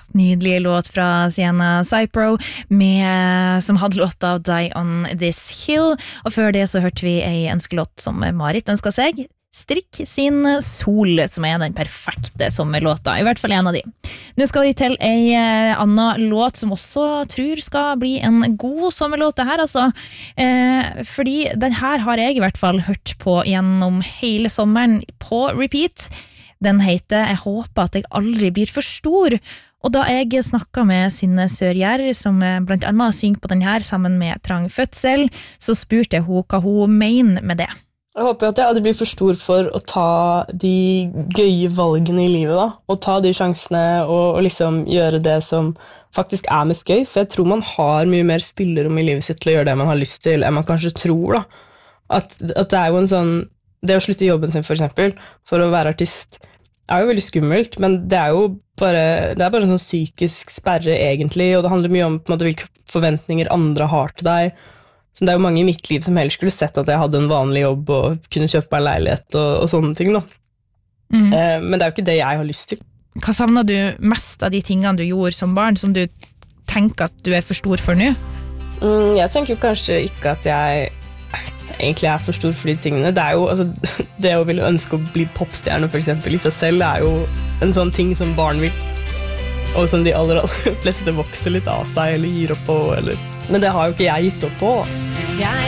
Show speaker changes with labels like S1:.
S1: Nydelige låt fra Sienna Cypro som hadde låta Die on This Hill, og før det så hørte vi en ønskelåt som Marit ønsket seg, Strikk sin Sol, som den perfekte sommerlåta, i hvert fall en av de. Nå skal vi til en annen låt som også tror skal bli en god sommerlåt det her, altså. Fordi den her har jeg i hvert fall hørt på gjennom hele sommeren på repeat. Den heter Jeg håper at jeg aldri blir for stor, og da jeg snakket med Synne Sørgjær, som blant annet synger på den her sammen med Trang Fødsel, så spurte jeg hva hun mener med det.
S2: Jeg håper at jeg aldri blir for stor for å ta de gøye valgene i livet da, og ta de sjansene og liksom gjøre det som faktisk mest gøy, for jeg tror man har mye mer spillerom i livet sitt til å gjøre det man har lyst til, enn man kanskje tror da. At det jo en sånn, det å slutte jobben sin for eksempel, for å være artist, jo veldig skummelt, men det jo bare, bare en sånn psykisk sperre egentlig, og det handler mye om på en måte, hvilke forventninger andre har til deg. Så det jo mange i mitt liv som heller skulle sett at jeg hadde en vanlig jobb og kunne kjøpe meg en leilighet og sånne ting da. Men det jo ikke det jeg har lyst til.
S1: Hva savner du mest av de tingene du gjorde som barn, som du tenker at du for stor for nå?
S2: Jeg tenker jo kanskje ikke at jeg egentlig for stor for de tingene. Det jo, altså, det å ville ønske å bli popstjerne for eksempel i seg selv jo en sånn ting som barn vil. Og som de aller fleste vokser litt av seg eller gir opp på. Eller. Men det har jo ikke jeg gitt opp på.
S3: Jeg